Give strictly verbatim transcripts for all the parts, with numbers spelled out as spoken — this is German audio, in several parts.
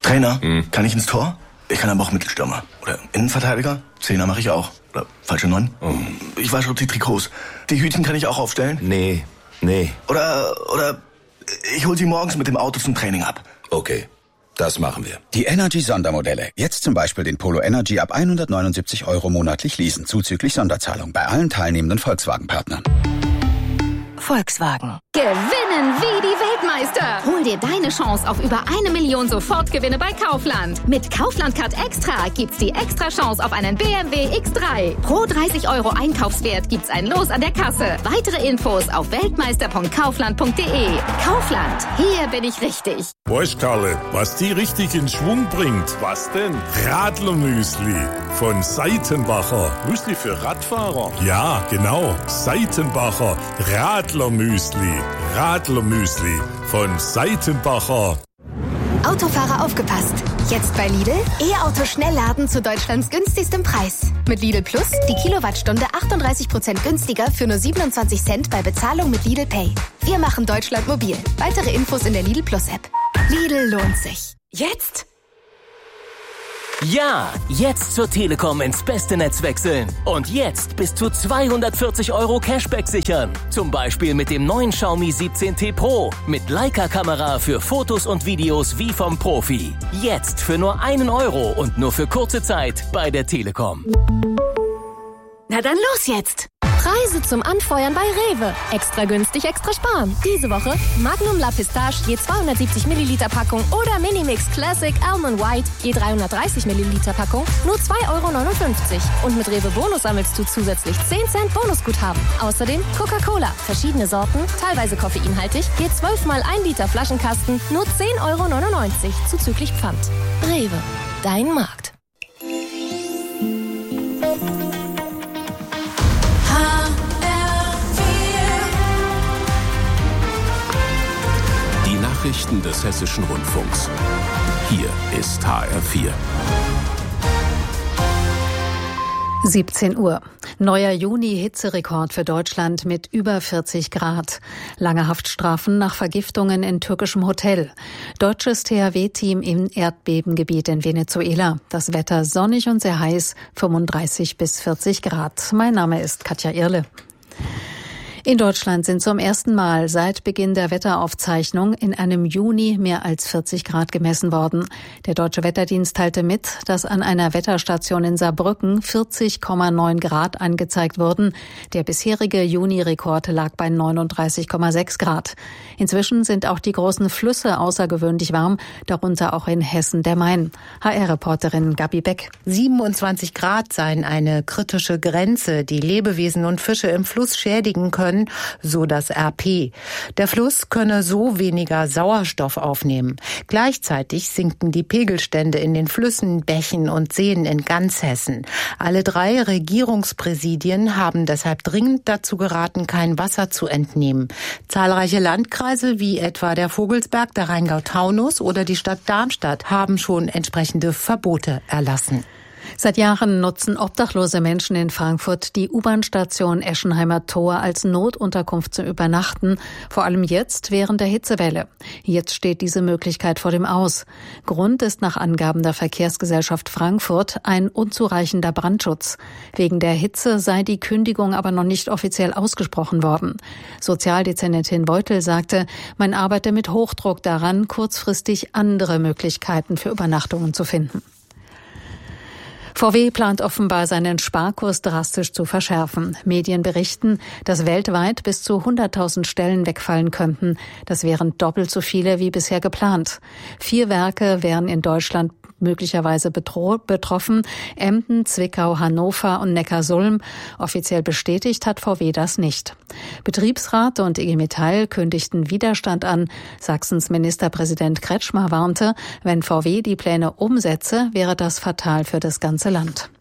Trainer, hm. kann ich ins Tor? Ich kann aber auch Mittelstürmer. Oder Innenverteidiger? Zehner mache ich auch. Oder falsche Neun? Oh. Ich wasche die Trikots. Die Hütchen kann ich auch aufstellen? Nee, nee. Oder, oder ich hol sie morgens mit dem Auto zum Training ab. Okay, das machen wir. Die Energy-Sondermodelle. Jetzt zum Beispiel den Polo Energy ab hundertneunundsiebzig Euro monatlich leasen, zuzüglich Sonderzahlung bei allen teilnehmenden Volkswagen-Partnern. Volkswagen. Gewinnen wie die Weltmeister. Hol dir deine Chance auf über eine Million Sofortgewinne bei Kaufland. Mit Kaufland Card Extra gibt's die extra Chance auf einen B M W X drei. Pro dreißig Euro Einkaufswert gibt's ein Los an der Kasse. Weitere Infos auf weltmeister punkt kaufland punkt de. Kaufland, hier bin ich richtig. Weißt Karle, was die richtig in Schwung bringt? Was denn? Radlermüsli von Seitenbacher. Müsli für Radfahrer? Ja, genau. Seitenbacher Radlermüsli. Radlermüsli von Seitenbacher. Autofahrer aufgepasst. Jetzt bei Lidl E-Auto Schnellladen zu Deutschlands günstigstem Preis. Mit Lidl Plus die Kilowattstunde achtunddreißig Prozent günstiger für nur siebenundzwanzig Cent bei Bezahlung mit Lidl Pay. Wir machen Deutschland mobil. Weitere Infos in der Lidl Plus App. Lidl lohnt sich. Jetzt? Ja, jetzt zur Telekom ins beste Netz wechseln. Und jetzt bis zu zweihundertvierzig Euro Cashback sichern. Zum Beispiel mit dem neuen Xiaomi siebzehn T Pro. Mit Leica-Kamera für Fotos und Videos wie vom Profi. Jetzt für nur einen Euro und nur für kurze Zeit bei der Telekom. Na dann los jetzt! Preise zum Anfeuern bei Rewe. Extra günstig, extra sparen. Diese Woche Magnum La Pistache je zweihundertsiebzig Milliliter Packung oder Minimix Classic Almond White je dreihundertdreißig Milliliter Packung nur zwei Euro neunundfünfzig. Und mit Rewe Bonus sammelst du zusätzlich zehn Cent Bonusguthaben. Außerdem Coca-Cola, verschiedene Sorten, teilweise koffeinhaltig, je zwölf mal ein Liter Flaschenkasten nur zehn Euro neunundneunzig zuzüglich Pfand. Rewe, dein Markt. Nachrichten des Hessischen Rundfunks. Hier ist H R vier. siebzehn Uhr. Neuer Juni-Hitzerekord für Deutschland mit über vierzig Grad. Lange Haftstrafen nach Vergiftungen in türkischem Hotel. Deutsches T H W-Team im Erdbebengebiet in Venezuela. Das Wetter sonnig und sehr heiß, fünfunddreißig bis vierzig Grad. Mein Name ist Katja Irle. In Deutschland sind zum ersten Mal seit Beginn der Wetteraufzeichnung in einem Juni mehr als vierzig Grad gemessen worden. Der Deutsche Wetterdienst teilte mit, dass an einer Wetterstation in Saarbrücken vierzig Komma neun Grad angezeigt wurden. Der bisherige Juni-Rekord lag bei neununddreißig Komma sechs Grad. Inzwischen sind auch die großen Flüsse außergewöhnlich warm, darunter auch in Hessen der Main. H R-Reporterin Gabi Beck. siebenundzwanzig Grad seien eine kritische Grenze, die Lebewesen und Fische im Fluss schädigen können, so das R P. Der Fluss könne so weniger Sauerstoff aufnehmen. Gleichzeitig sinken die Pegelstände in den Flüssen, Bächen und Seen in ganz Hessen. Alle drei Regierungspräsidien haben deshalb dringend dazu geraten, kein Wasser zu entnehmen. Zahlreiche Landkreise wie etwa der Vogelsberg, der Rheingau-Taunus oder die Stadt Darmstadt haben schon entsprechende Verbote erlassen. Seit Jahren nutzen obdachlose Menschen in Frankfurt die U-Bahn-Station Eschenheimer Tor als Notunterkunft zum Übernachten, vor allem jetzt während der Hitzewelle. Jetzt steht diese Möglichkeit vor dem Aus. Grund ist nach Angaben der Verkehrsgesellschaft Frankfurt ein unzureichender Brandschutz. Wegen der Hitze sei die Kündigung aber noch nicht offiziell ausgesprochen worden. Sozialdezernentin Beutel sagte, man arbeite mit Hochdruck daran, kurzfristig andere Möglichkeiten für Übernachtungen zu finden. V W plant offenbar seinen Sparkurs drastisch zu verschärfen. Medien berichten, dass weltweit bis zu hunderttausend Stellen wegfallen könnten. Das wären doppelt so viele wie bisher geplant. Vier Werke wären in Deutschland möglicherweise betro- betroffen. Emden, Zwickau, Hannover und Neckarsulm. Offiziell bestätigt hat V W das nicht. Betriebsrat und I G Metall kündigten Widerstand an. Sachsens Ministerpräsident Kretschmer warnte, wenn V W die Pläne umsetze, wäre das fatal für das ganze Land.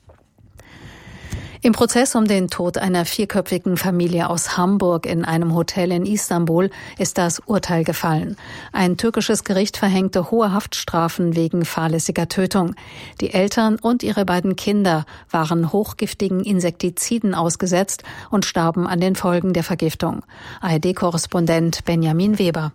Im Prozess um den Tod einer vierköpfigen Familie aus Hamburg in einem Hotel in Istanbul ist das Urteil gefallen. Ein türkisches Gericht verhängte hohe Haftstrafen wegen fahrlässiger Tötung. Die Eltern und ihre beiden Kinder waren hochgiftigen Insektiziden ausgesetzt und starben an den Folgen der Vergiftung. A R D-Korrespondent Benjamin Weber.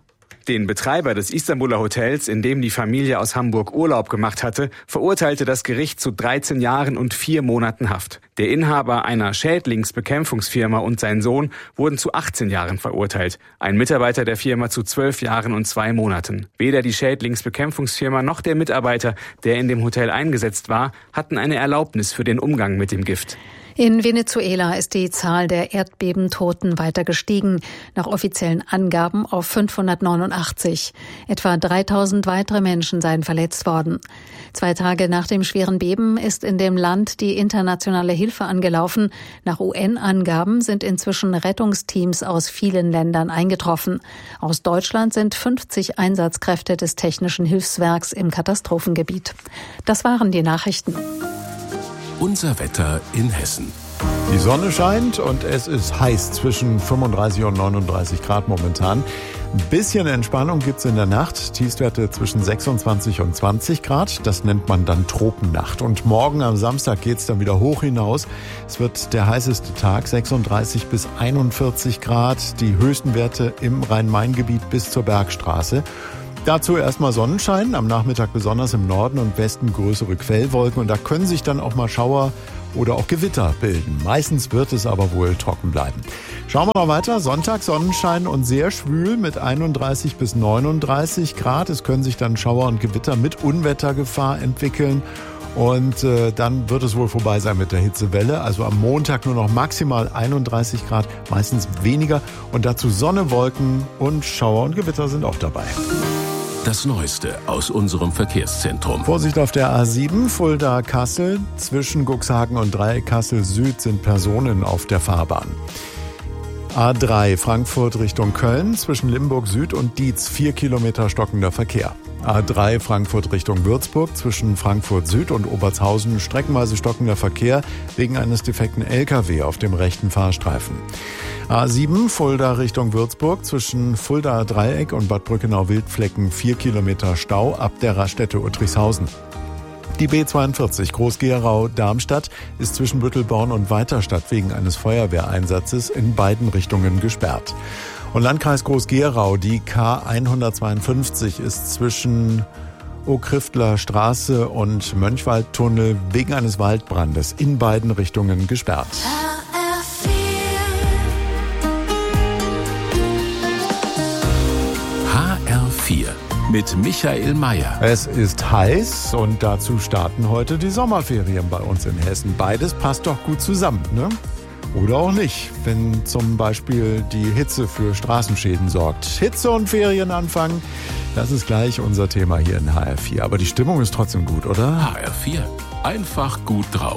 Den Betreiber des Istanbuler Hotels, in dem die Familie aus Hamburg Urlaub gemacht hatte, verurteilte das Gericht zu dreizehn Jahren und vier Monaten Haft. Der Inhaber einer Schädlingsbekämpfungsfirma und sein Sohn wurden zu achtzehn Jahren verurteilt. Ein Mitarbeiter der Firma zu zwölf Jahren und zwei Monaten. Weder die Schädlingsbekämpfungsfirma noch der Mitarbeiter, der in dem Hotel eingesetzt war, hatten eine Erlaubnis für den Umgang mit dem Gift. In Venezuela ist die Zahl der Erdbebentoten weiter gestiegen, nach offiziellen Angaben auf fünfhundertneunundachtzig. Etwa dreitausend weitere Menschen seien verletzt worden. Zwei Tage nach dem schweren Beben ist in dem Land die internationale Hilfe angelaufen. Nach U N-Angaben sind inzwischen Rettungsteams aus vielen Ländern eingetroffen. Aus Deutschland sind fünfzig Einsatzkräfte des Technischen Hilfswerks im Katastrophengebiet. Das waren die Nachrichten. Unser Wetter in Hessen. Die Sonne scheint und es ist heiß, zwischen fünfunddreißig und neununddreißig Grad momentan. Ein bisschen Entspannung gibt's in der Nacht, Tiefstwerte zwischen sechsundzwanzig und zwanzig Grad. Das nennt man dann Tropennacht. Und morgen am Samstag geht's dann wieder hoch hinaus. Es wird der heißeste Tag, sechsunddreißig bis einundvierzig Grad. Die höchsten Werte im Rhein-Main-Gebiet bis zur Bergstraße. Dazu erstmal Sonnenschein, am Nachmittag besonders im Norden und Westen größere Quellwolken. Und da können sich dann auch mal Schauer oder auch Gewitter bilden. Meistens wird es aber wohl trocken bleiben. Schauen wir noch weiter. Sonntag Sonnenschein und sehr schwül mit einunddreißig bis neununddreißig Grad. Es können sich dann Schauer und Gewitter mit Unwettergefahr entwickeln. Und äh, dann wird es wohl vorbei sein mit der Hitzewelle. Also am Montag nur noch maximal einunddreißig Grad, meistens weniger. Und dazu Sonne, Wolken und Schauer und Gewitter sind auch dabei. Das Neueste aus unserem Verkehrszentrum. Vorsicht auf der A sieben, Fulda-Kassel. Zwischen Cuxhaven und Dreieck Kassel Süd sind Personen auf der Fahrbahn. A drei, Frankfurt Richtung Köln. Zwischen Limburg Süd und Dietz vier Kilometer stockender Verkehr. A drei, Frankfurt Richtung Würzburg. Zwischen Frankfurt Süd und Obertshausen streckenweise stockender Verkehr wegen eines defekten L K W auf dem rechten Fahrstreifen. A sieben, Fulda Richtung Würzburg, zwischen Fulda Dreieck und Bad Brückenau-Wildflecken vier Kilometer Stau ab der Raststätte Uttrichshausen. Die B zweiundvierzig Groß-Gerau-Darmstadt ist zwischen Büttelborn und Weiterstadt wegen eines Feuerwehreinsatzes in beiden Richtungen gesperrt. Und Landkreis Groß-Gerau, die K hundertzweiundfünfzig ist zwischen Okrifteler Straße und Mönchwaldtunnel wegen eines Waldbrandes in beiden Richtungen gesperrt. H R vier mit Michael Mayer. Es ist heiß und dazu starten heute die Sommerferien bei uns in Hessen. Beides passt doch gut zusammen, ne? Oder auch nicht, wenn zum Beispiel die Hitze für Straßenschäden sorgt. Hitze und Ferienanfang, das ist gleich unser Thema hier in H R vier. Aber die Stimmung ist trotzdem gut, oder? H R vier, einfach gut drauf.